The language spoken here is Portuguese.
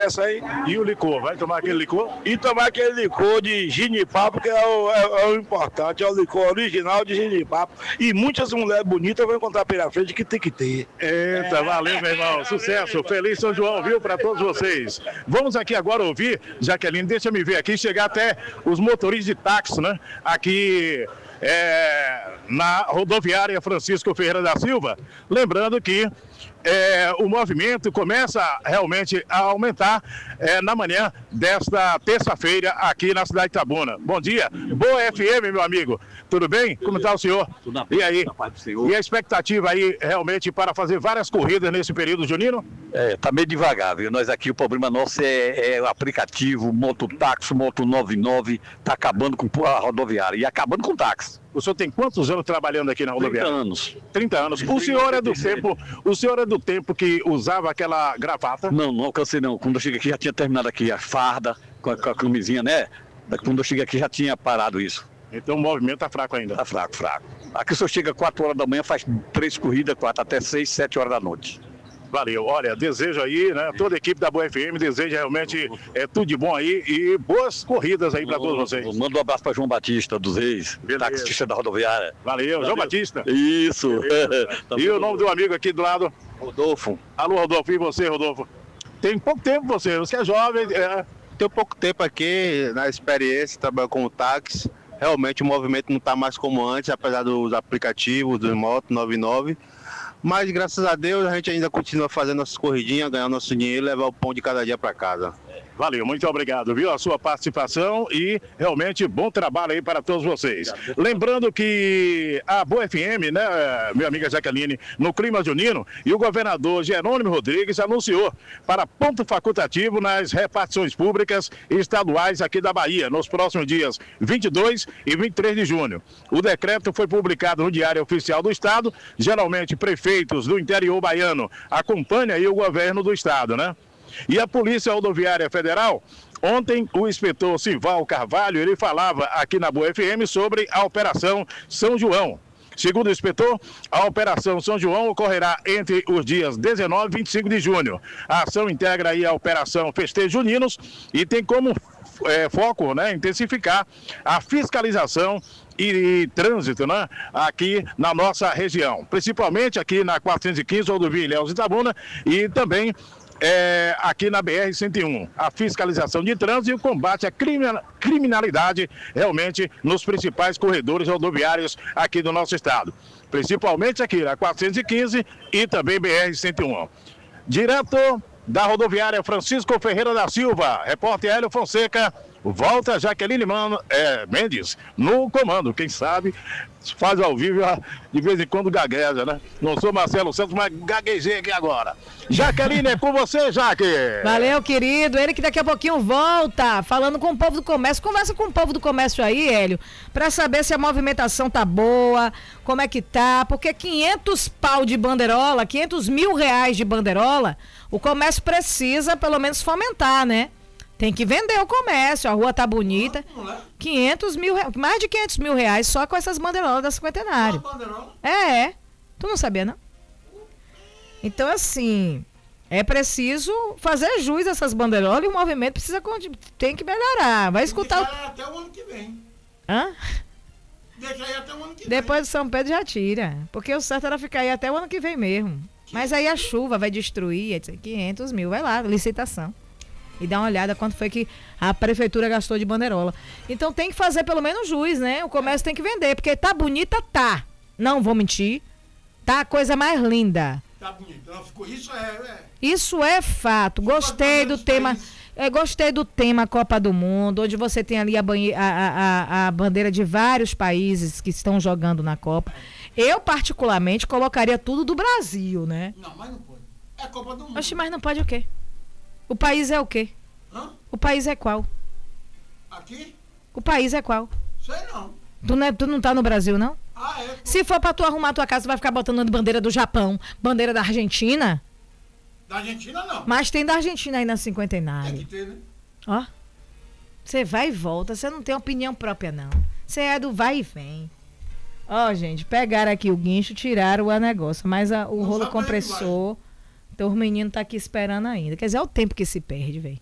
dessa, hein? E o licor, vai tomar aquele licor? E tomar aquele licor de ginipapo, que é o importante, é o licor original de ginipapo. E muitas mulheres bonitas vão encontrar pela frente que tem que ter. Eita, valeu, meu irmão. Sucesso, feliz São João, viu, para todos vocês. Vamos aqui agora ouvir, Jaqueline, deixa me ver aqui, chegar até os motoristas de táxi, né? Aqui na rodoviária Francisco Ferreira da Silva. Lembrando que o movimento começa realmente a aumentar na manhã desta terça-feira aqui na cidade de Itabuna. Bom dia. Boa FM, meu amigo. Tudo bem? Como está o senhor? Tudo bem. E aí? E a expectativa aí realmente para fazer várias corridas nesse período junino? Tá meio devagar, viu? Nós aqui, o problema nosso é o aplicativo, Mototáxi, Moto 99, tá acabando com a rodoviária e acabando com o táxi. O senhor tem quantos anos trabalhando aqui na rodoviária? 30 anos. 30 anos. O senhor é do tempo que usava aquela gravata? Não alcancei não. Quando eu cheguei aqui já tinha terminado aqui a farda, com a camisinha, né? Quando eu cheguei aqui já tinha parado isso. Então o movimento tá fraco ainda? Tá fraco. Aqui o senhor chega 4 horas da manhã, faz 3 corridas, 4 até 6, 7 horas da noite. Valeu, olha, desejo aí, né? Toda a equipe da Boa FM deseja realmente tudo de bom aí e boas corridas aí para todos vocês. Manda um abraço para João Batista dos Reis, taxista da rodoviária. Valeu, João Batista. Isso. E o nome do amigo aqui do lado? Rodolfo. Alô, Rodolfo, e você, Rodolfo? Tem pouco tempo você é jovem. Tenho pouco tempo aqui na experiência, trabalhando com o táxi. Realmente o movimento não está mais como antes, apesar dos aplicativos, do Moto 99. Mas graças a Deus a gente ainda continua fazendo nossas corridinhas, ganhando nosso dinheiro e levar o pão de cada dia para casa. Valeu, muito obrigado, viu, a sua participação e realmente bom trabalho aí para todos vocês. Lembrando que a Boa FM, né, minha amiga Jaqueline, no clima junino, e o governador Jerônimo Rodrigues anunciou para ponto facultativo nas repartições públicas e estaduais aqui da Bahia, nos próximos dias 22 e 23 de junho. O decreto foi publicado no Diário Oficial do Estado, geralmente prefeitos do interior baiano acompanham aí o governo do Estado, né? E a Polícia Rodoviária Federal, ontem o inspetor Sival Carvalho, ele falava aqui na Boa FM sobre a Operação São João. Segundo o inspetor, a Operação São João ocorrerá entre os dias 19 e 25 de junho. A ação integra aí a Operação Festejos Juninos e tem como foco, né, intensificar a fiscalização e trânsito, né, aqui na nossa região. Principalmente aqui na 415, rodovia Ilhéus Itabuna e também aqui na BR-101, a fiscalização de trânsito e o combate à criminalidade realmente nos principais corredores rodoviários aqui do nosso estado, principalmente aqui na 415 e também BR-101. Direto da rodoviária Francisco Ferreira da Silva, repórter Hélio Fonseca, volta Jaqueline Mendes no comando, quem sabe faz ao vivo, de vez em quando gagueja, né? Não sou Marcelo Santos, mas gaguejei aqui agora. Jaqueline, é com você, Jaque. Valeu, querido. Ele que daqui a pouquinho volta, falando com o povo do comércio. Conversa com o povo do comércio aí, Hélio, pra saber se a movimentação tá boa, como é que tá, porque 500 pau de banderola, 500 mil reais de banderola, o comércio precisa pelo menos fomentar, né? Tem que vender o comércio, a rua tá bonita. 500 mil, mais de 500 mil reais só com essas bandeirolas da Cinquentenário. Tu não sabia, não? Então, assim, é preciso fazer jus a essas bandeirolas e o movimento tem que melhorar. Vai escutar. Até o ano que vem. Hã? Deixa aí até o ano que vem. Depois do São Pedro já tira. Porque o certo era ficar aí até o ano que vem mesmo. Mas aí a chuva vai destruir, 500 mil, vai lá, licitação. E dá uma olhada quanto foi que a prefeitura gastou de banderola. Então tem que fazer pelo menos jus, né? O comércio tem que vender, porque tá bonita, tá. Não vou mentir. Tá a coisa mais linda. Tá bonito. Isso é fato. Gostei do tema. Gostei do tema Copa do Mundo, onde você tem ali a bandeira de vários países que estão jogando na Copa. Eu, particularmente, colocaria tudo do Brasil, né? Não, mas não pode. É Copa do Mundo. Oxe, mas não pode o quê? O país é o quê? Hã? O país é qual? Aqui? O país é qual? Sei não. Tu não tá no Brasil, não? É. Se for pra tu arrumar a tua casa, tu vai ficar botando bandeira do Japão, bandeira da Argentina? Da Argentina, não. Mas tem da Argentina aí na Cinquentenário. Tem que ter, né? Ó. Você vai e volta, você não tem opinião própria, não. Você é do vai e vem. Ó, gente, pegaram aqui o guincho, tiraram o negócio, mas o rolo compressor... Então, o menino tá aqui esperando ainda. Quer dizer, é o tempo que se perde, velho.